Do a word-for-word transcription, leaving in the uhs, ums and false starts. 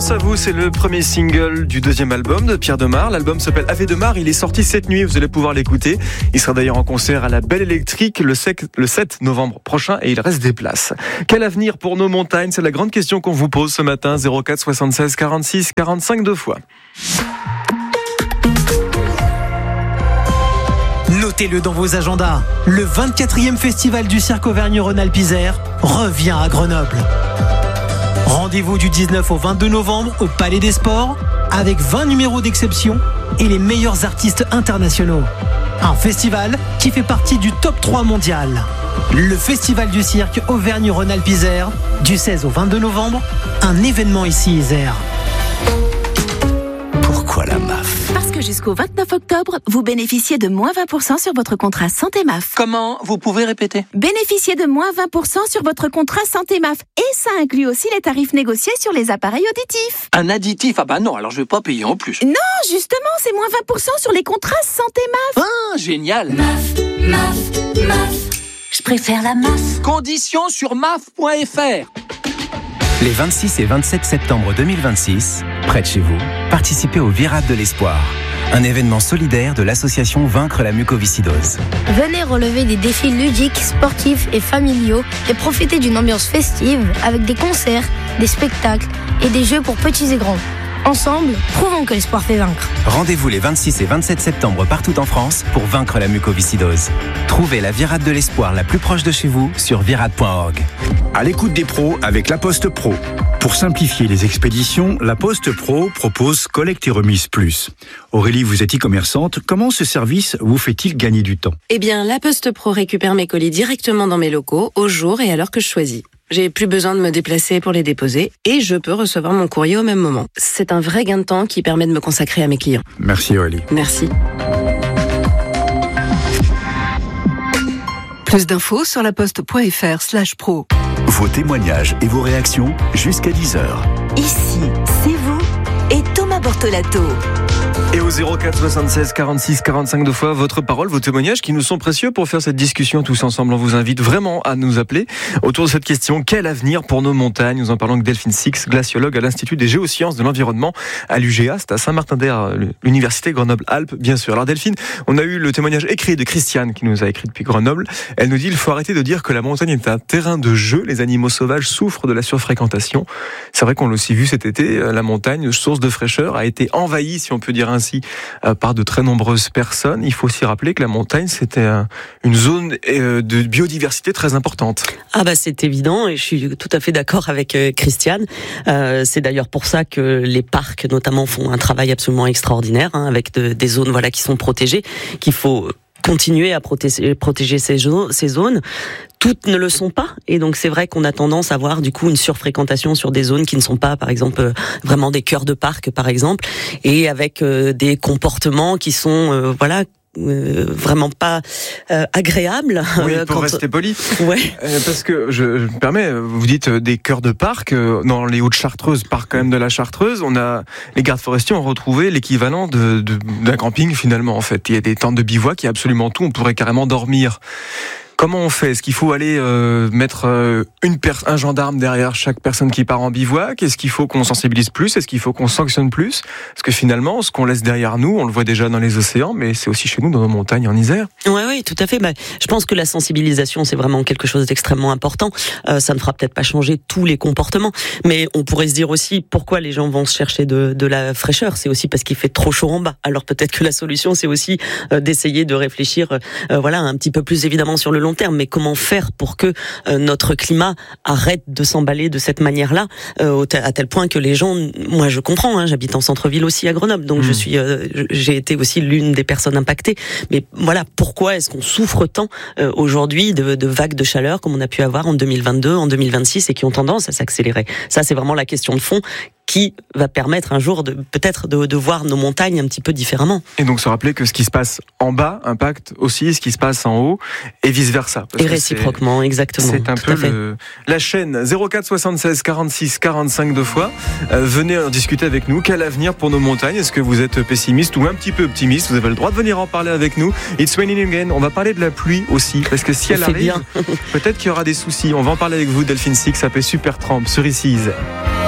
Chance à vous, c'est le premier single du deuxième album de Pierre Demar. L'album s'appelle Ave Demar, il est sorti cette nuit, vous allez pouvoir l'écouter. Il sera d'ailleurs en concert à la Belle Électrique le sept novembre prochain et il reste des places. Quel avenir pour nos montagnes? C'est la grande question qu'on vous pose ce matin. zéro quatre soixante-seize quarante-six quarante-cinq deux fois. Notez-le dans vos agendas. Le vingt-quatrième festival du cirque Auvergne-Rhône-Alpes-Isère revient à Grenoble. Rendez-vous du dix-neuf au vingt-deux novembre au Palais des Sports avec vingt numéros d'exception et les meilleurs artistes internationaux. Un festival qui fait partie du top trois mondial. Le festival du cirque Auvergne-Rhône-Alpes-Isère du seize au vingt-deux novembre, un événement ici Isère. Pourquoi la M A F ? Parce que jusqu'au vingt-neuf octobre, vous bénéficiez de moins vingt pour cent sur votre contrat Santé M A F. Comment ? Vous pouvez répéter ? Bénéficiez de moins vingt pour cent sur votre contrat Santé M A F. Et ça inclut aussi les tarifs négociés sur les appareils auditifs. Un additif ? Ah bah non, alors je vais pas payer en plus. Non, justement, c'est moins vingt pour cent sur les contrats Santé M A F. Ah, génial ! M A F, M A F, M A F. Je préfère la M A F. Conditions sur M A F point F R. Les vingt-six et vingt-sept septembre deux mille vingt-six, près de chez vous, participez au Virade de l'Espoir, un événement solidaire de l'association Vaincre la mucoviscidose. Venez relever des défis ludiques, sportifs et familiaux et profiter d'une ambiance festive avec des concerts, des spectacles et des jeux pour petits et grands. Ensemble, prouvons que l'espoir fait vaincre. Rendez-vous les vingt-six et vingt-sept septembre partout en France pour vaincre la mucoviscidose. Trouvez la Virade de l'Espoir la plus proche de chez vous sur virade point org. À l'écoute des pros avec La Poste Pro. Pour simplifier les expéditions, La Poste Pro propose Collecte et Remise Plus. Aurélie, vous êtes e-commerçante. Comment ce service vous fait-il gagner du temps ? Eh bien, La Poste Pro récupère mes colis directement dans mes locaux, au jour et à l'heure que je choisis. J'ai plus besoin de me déplacer pour les déposer et je peux recevoir mon courrier au même moment. C'est un vrai gain de temps qui permet de me consacrer à mes clients. Merci Aurélie. Merci. Plus d'infos sur laposte.fr slash pro. Vos témoignages et vos réactions jusqu'à dix heures. Ici, c'est vous et Thomas Bortolato. Et au zéro quatre soixante-seize quarante-six quarante-cinq deux fois, votre parole, vos témoignages qui nous sont précieux pour faire cette discussion tous ensemble. On vous invite vraiment à nous appeler autour de cette question. Quel avenir pour nos montagnes ? Nous en parlons avec Delphine Six, glaciologue à l'Institut des géosciences de l'environnement à l'U G A. C'est à Saint-Martin-d'Air, l'université Grenoble-Alpes, bien sûr. Alors Delphine, on a eu le témoignage écrit de Christiane qui nous a écrit depuis Grenoble. Elle nous dit il faut arrêter de dire que la montagne est un terrain de jeu. Les animaux sauvages souffrent de la surfréquentation. C'est vrai qu'on l'a aussi vu cet été. La montagne, source de fraîcheur, a été envahie, si on peut dire ainsi, par de très nombreuses personnes. Il faut aussi rappeler que la montagne, c'était une zone de biodiversité très importante. Ah bah c'est évident et je suis tout à fait d'accord avec Christiane. Euh, c'est d'ailleurs pour ça que les parcs notamment font un travail absolument extraordinaire, hein, avec de, des zones voilà qui sont protégées, qu'il faut continuer à protéger, protéger ces, ces zones. Toutes ne le sont pas, et donc c'est vrai qu'on a tendance à avoir du coup une surfréquentation sur des zones qui ne sont pas, par exemple, vraiment des cœurs de parc, par exemple, et avec euh, des comportements qui sont, euh, voilà, Euh, vraiment pas euh, agréable. Oui, euh, pour quand... rester poli. Ouais. Euh, parce que je, je me permets, vous dites euh, des cœurs de parc. Euh, dans les Hauts-de-Chartreuse, parc quand même de la Chartreuse, on a les gardes forestiers ont retrouvé l'équivalent de, de d'un camping finalement. En fait, il y a des tentes de bivouac, il y a absolument tout. On pourrait carrément dormir. Comment on fait ? Est-ce qu'il faut aller euh, mettre euh, une per- un gendarme derrière chaque personne qui part en bivouac ? Est-ce qu'il faut qu'on sensibilise plus ? Est-ce qu'il faut qu'on sanctionne plus ? Parce que finalement, ce qu'on laisse derrière nous, on le voit déjà dans les océans, mais c'est aussi chez nous, dans nos montagnes en Isère. Oui, oui, tout à fait. Bah, je pense que la sensibilisation, c'est vraiment quelque chose d'extrêmement important. Euh, ça ne fera peut-être pas changer tous les comportements, mais on pourrait se dire aussi pourquoi les gens vont se chercher de, de la fraîcheur. C'est aussi parce qu'il fait trop chaud en bas. Alors peut-être que la solution, c'est aussi euh, d'essayer de réfléchir, euh, voilà, un petit peu plus évidemment sur le long terme, mais comment faire pour que euh, notre climat arrête de s'emballer de cette manière-là, euh, à tel point que les gens, moi je comprends, hein, j'habite en centre-ville aussi à Grenoble, donc mmh. je suis, euh, j'ai été aussi l'une des personnes impactées, mais voilà, pourquoi est-ce qu'on souffre tant euh, aujourd'hui de, de vagues de chaleur comme on a pu avoir en deux mille vingt-deux, en deux mille vingt-six et qui ont tendance à s'accélérer. Ça, c'est vraiment la question de fond qui va permettre un jour de peut-être de, de voir nos montagnes un petit peu différemment. Et donc se rappeler que ce qui se passe en bas impacte aussi ce qui se passe en haut et vice versa. Et réciproquement, c'est, exactement. C'est un peu le, la chaîne. zéro quatre soixante-seize quarante-six quarante-cinq deux fois. Euh, venez en discuter avec nous. Quel avenir pour nos montagnes ? Est-ce que vous êtes pessimiste ou un petit peu optimiste ? Vous avez le droit de venir en parler avec nous. It's raining again. On va parler de la pluie aussi parce que si elle arrive, peut-être qu'il y aura des soucis. On va en parler avec vous, Delphine Six. Ça s'appelle Super Tramp sur Ici Isère.